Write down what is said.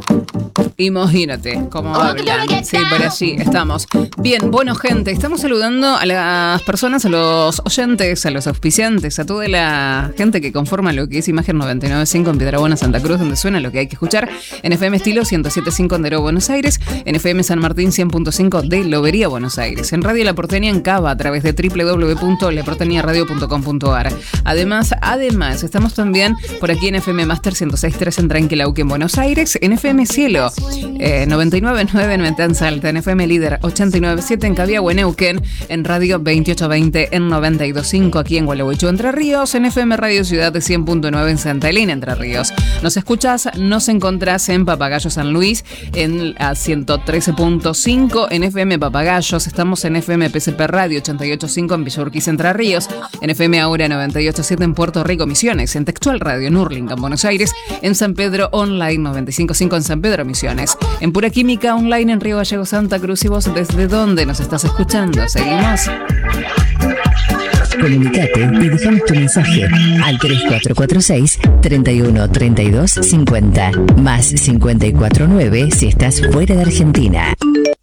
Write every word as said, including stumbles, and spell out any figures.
Imagínate cómo hablan. Sí, por allí estamos. Bien, bueno, gente, estamos saludando a las personas, a los oyentes, a los auspiciantes, a toda la gente que conforma lo que es Imagen noventa y nueve punto cinco en Piedrabuena, Santa Cruz, donde suena lo que hay que escuchar. En F M Estilo ciento siete punto cinco en Deró, Buenos Aires. En F M San Martín cien punto cinco de Lobería, Buenos Aires. En Radio La Porteña en Cava a través de doble u doble u doble u punto la porteña radio punto com punto a r. Además, además, estamos también por aquí en F M Master ciento seis punto tres en Tranquilauque, en Buenos Aires. En F M Cielo eh, noventa y nueve punto nueve en Mentán Salta. En F M Líder ochenta y nueve punto siete en Cabiagüe, Neuquén. En Radio veintiocho veinte en noventa y dos punto cinco aquí en Gualeguaychú, Entre Ríos. En F M Radio Ciudad de cien punto nueve en Santa Elena, Entre Ríos. Nos escuchás, nos encontrás en Papagayo San Luis en a ciento trece punto cinco en F M Papagayos. Estamos en F M P C P Radio ochenta y ocho punto cinco en Villa Urquiza, Entre Ríos. En F M Aura noventa y ocho punto siete en Puerto Rico, Misiones. En Textual Radio en Hurlingham, Buenos Aires. En San Pedro Online noventa y cinco punto cinco en San Pedro, Misiones. En Pura Química Online en Río Gallegos, Santa Cruz. ¿Y vos desde dónde nos estás escuchando? Seguimos. Comunicate y dejamos tu mensaje al tres cuatro cuatro seis, treinta y uno, treinta y dos, cincuenta más cincuenta y cuatro nueve si estás fuera de Argentina.